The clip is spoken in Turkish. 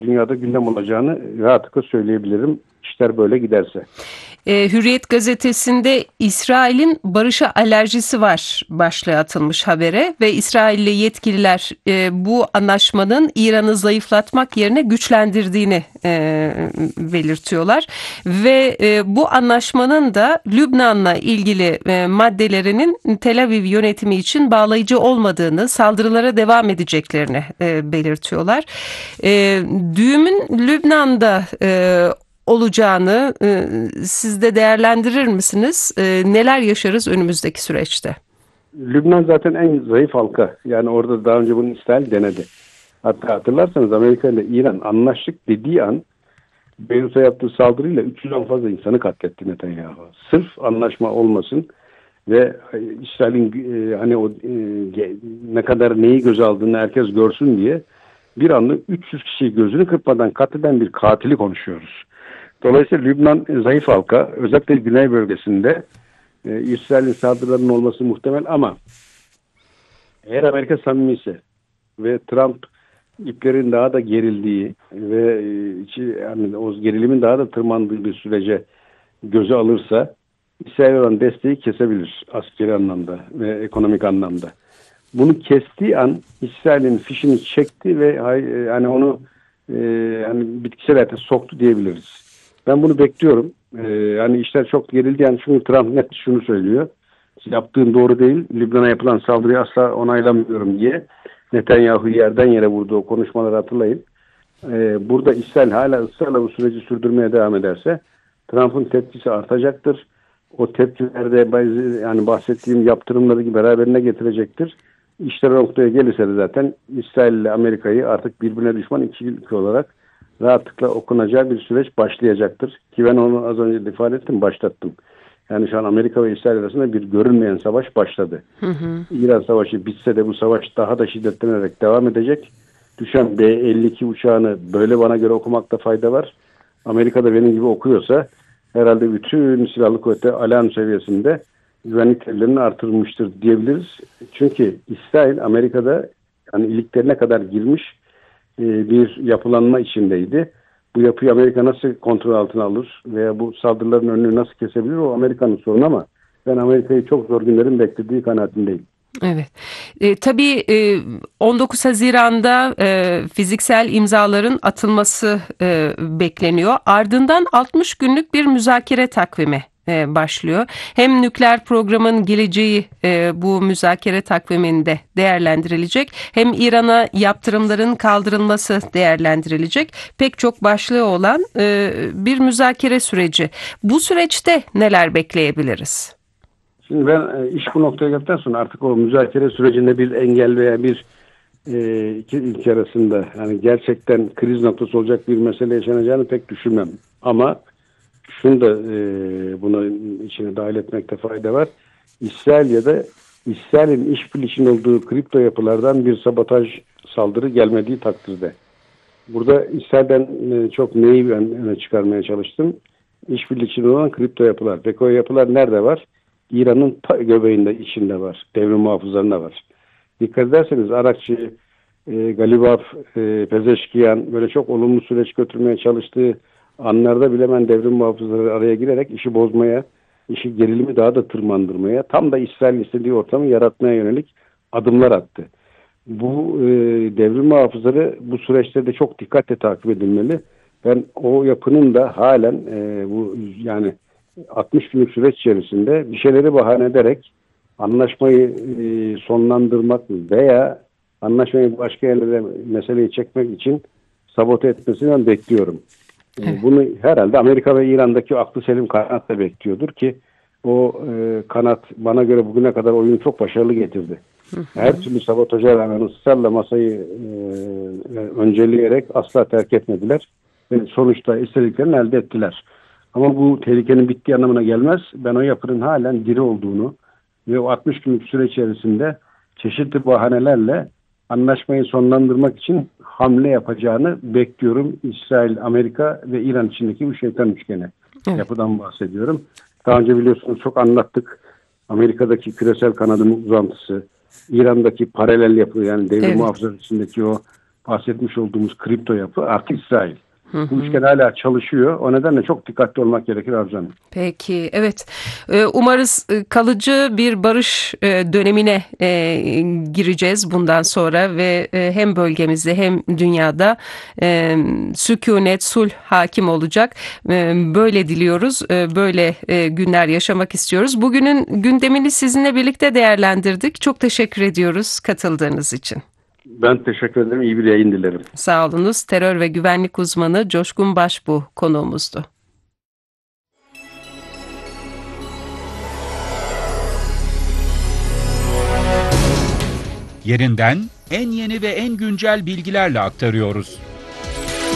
dünyada gündem olacağını rahatlıkla söyleyebilirim. İşler böyle giderse. Hürriyet gazetesinde İsrail'in barışa alerjisi var başlığı atılmış habere ve İsrailli yetkililer bu anlaşmanın İran'ı zayıflatmak yerine güçlendirdiğini belirtiyorlar. Ve bu anlaşmanın da Lübnan'la ilgili maddelerinin Tel Aviv yönetimi için bağlayıcı olmadığını, saldırılara devam edeceklerini belirtiyorlar. Düğümün Lübnan'da olacağını siz de değerlendirir misiniz? Neler yaşarız önümüzdeki süreçte? Lübnan zaten en zayıf halka. Yani orada daha önce bunu İsrail denedi. Hatta hatırlarsanız Amerika ile İran anlaştık dediği an Beyrut'a yaptığı saldırıyla 300'den fazla insanı katletti Netanyahu. Sırf anlaşma olmasın ve İsrail'in hani o ne kadar neyi göze aldığını herkes görsün diye bir anda 300 kişiyi gözünü kırpmadan katleden bir katili konuşuyoruz. Dolayısıyla Lübnan zayıf halka, özellikle güney bölgesinde İsrail'in saldırılarının olması muhtemel ama eğer Amerika samimi ise ve Trump iplerin daha da gerildiği ve yani o gerilimin daha da tırmandığı bir sürece göze alırsa İsrail'e olan desteği kesebilir askeri anlamda ve ekonomik anlamda. Bunu kestiği an İsrail'in fişini çekti ve yani onu yani bitkisel hayata soktu diyebiliriz. Ben bunu bekliyorum. Yani işler çok gerildi. Yani çünkü Trump net şunu söylüyor. Yaptığın doğru değil. Lübnan'a yapılan saldırıyı asla onaylamıyorum diye Netanyahu yerden yere vurdu. O konuşmaları hatırlayın. Burada İsrail hala ısrarla bu süreci sürdürmeye devam ederse Trump'ın tepkisi artacaktır. O tepkilerde yani bahsettiğim yaptırımları beraberine getirecektir. İşler o noktaya gelirse de zaten İsrail ile Amerika'yı artık birbirine düşman iki ülke olarak rahatlıkla okunacağı bir süreç başlayacaktır. Ki ben onu az önce ifade ettim, başlattım. Yani şu an Amerika ve İsrail arasında bir görünmeyen savaş başladı. İran Savaşı bitse de bu savaş daha da şiddetlenerek devam edecek. Düşen B-52 uçağını böyle bana göre okumakta fayda var. Amerika'da benim gibi okuyorsa herhalde bütün silahlı kuvvetler alarm seviyesinde güvenlik tedbirlerini artırılmıştır diyebiliriz. Çünkü İsrail Amerika'da yani iliklerine kadar girmiş bir yapılanma içindeydi. Bu yapıyı Amerika nasıl kontrol altına alır veya bu saldırıların önünü nasıl kesebilir o Amerika'nın sorunu ama ben Amerika'yı çok zor günlerin beklediği kanaatindeyim. Evet. Tabii 19 Haziran'da fiziksel imzaların atılması bekleniyor. Ardından 60 günlük bir müzakere takvimi başlıyor. Hem nükleer programın geleceği bu müzakere takviminde değerlendirilecek, hem İran'a yaptırımların kaldırılması değerlendirilecek. Pek çok başlığı olan bir müzakere süreci. Bu süreçte neler bekleyebiliriz? Şimdi ben iş bu noktaya geldikten sonra artık o müzakere sürecinde bir engel veya bir iki ülke arasında yani gerçekten kriz noktası olacak bir mesele yaşanacağını pek düşünmem. Ama şunu da buna içine dahil etmekte fayda var. İsrail'in işbirliği için olduğu kripto yapılardan bir sabotaj saldırı gelmediği takdirde. Burada İsrail'den çok neyi öne çıkarmaya çalıştım? İşbirliği için olan kripto yapılar. Peki o yapılar nerede var? İran'ın göbeğinde içinde var. Devrim muhafızlarında var. Dikkat ederseniz Arakçı, Galibaf, Pezeşkiyan böyle çok olumlu süreç götürmeye çalıştığı anlarda bile ben devrim muhafızları araya girerek işi bozmaya, işi gerilimi daha da tırmandırmaya, tam da İsrail istediği ortamı yaratmaya yönelik adımlar attı. Bu devrim muhafızları bu süreçte de çok dikkatle takip edilmeli. Ben o yapının da halen bu yani 60 günlük süreç içerisinde bir şeyleri bahane ederek anlaşmayı sonlandırmak veya anlaşmayı başka yerlere meseleyi çekmek için sabote etmesini ben bekliyorum. Evet. Bunu herhalde Amerika ve İran'daki aklı selim kanat da bekliyordur ki o kanat bana göre bugüne kadar oyunu çok başarılı getirdi. Her türlü sabotaja rağmen ısrarla masayı önceleyerek asla terk etmediler. Ve sonuçta istediklerini elde ettiler. Ama bu tehlikenin bittiği anlamına gelmez. Ben o yapının halen diri olduğunu ve o 60 günlük süre içerisinde çeşitli bahanelerle anlaşmayı sonlandırmak için hamle yapacağını bekliyorum. İsrail, Amerika ve İran içindeki bu şeytan üçgeni yapıdan bahsediyorum. Daha önce biliyorsunuz çok anlattık. Amerika'daki küresel kanadın uzantısı, İran'daki paralel yapı yani devrim muhafızları içindeki o bahsetmiş olduğumuz kripto yapı artı İsrail. Bu üçgen hala çalışıyor. O nedenle çok dikkatli olmak gerekir Arzu Hanım. Peki, evet. Umarız kalıcı bir barış dönemine gireceğiz bundan sonra ve hem bölgemizde hem dünyada sükunet, sulh hakim olacak. Böyle diliyoruz, böyle günler yaşamak istiyoruz. Bugünün gündemini sizinle birlikte değerlendirdik. Çok teşekkür ediyoruz katıldığınız için. Ben teşekkür ederim. İyi bir yayın dilerim. Sağ olunuz. Terör ve güvenlik uzmanı Coşkun Başbuğ konuğumuzdu. Yerinden en yeni ve en güncel bilgilerle aktarıyoruz.